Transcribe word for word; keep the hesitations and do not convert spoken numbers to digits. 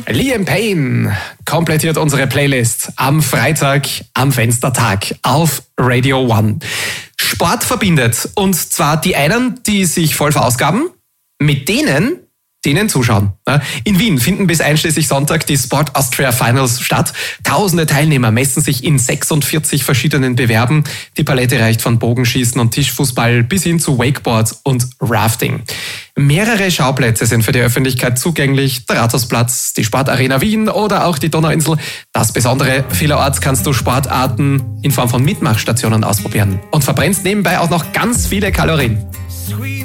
Liam Payne komplettiert unsere Playlist am Freitag am Fenstertag auf Radio One. Sport verbindet, und zwar die einen, die sich voll verausgaben, mit denen, denen zuschauen. In Wien finden bis einschließlich Sonntag die Sport Austria Finals statt. Tausende Teilnehmer messen sich in sechsundvierzig verschiedenen Bewerben. Die Palette reicht von Bogenschießen und Tischfußball bis hin zu Wakeboard und Rafting. Mehrere Schauplätze sind für die Öffentlichkeit zugänglich. Der Rathausplatz, die Sportarena Wien oder auch die Donauinsel. Das Besondere, vielerorts kannst du Sportarten in Form von Mitmachstationen ausprobieren und verbrennst nebenbei auch noch ganz viele Kalorien.